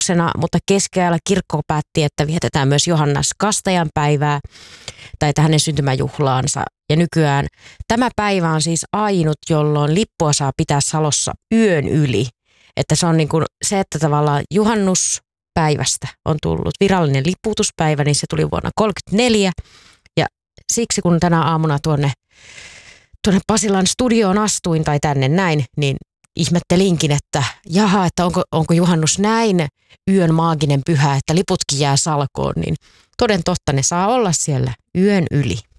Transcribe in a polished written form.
juhannuksena, mutta keskellä kirkko päätti, että vietetään myös Johannes Kastajan päivää tai hänen syntymäjuhlaansa. Ja nykyään tämä päivä on siis ainut, jolloin lippua saa pitää Salossa yön yli. Että se on niin kuin se, että tavallaan juhannuspäivästä on tullut virallinen liputuspäivä, niin se tuli vuonna 1934. Ja siksi kun tänä aamuna tuonne Pasilan studioon astuin tai tänne näin, niin ihmettelinkin, että jaha, että onko juhannus näin yön maaginen pyhä, että liputkin jää salkoon, niin toden totta ne saa olla siellä yön yli.